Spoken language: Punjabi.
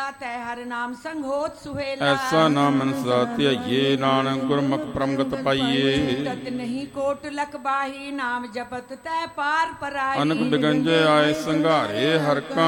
ਤੈ ਹਰ ਨਾਮ ਸੰਘੋਤ ਸੁਹੇਲਾ। ਐਸਾ ਨਾਮ ਮਨ ਸਦਾ ਧਿਆਈਏ, ਨਾਨਕ ਗੁਰਮੁਖ ਪਰਮਗਤ ਪਾਈਏ। ਤਤ ਨਹੀਂ ਕੋਟ ਲਖ ਬਾਹੀ, ਨਾਮ ਜਪਤ ਤੈ ਪਾਰ ਪਰਾਈ। ਅਨਕ ਬਿਗੰਜੇ ਆਏ ਸੰਘਾਰੇ, ਹਰ ਕਾ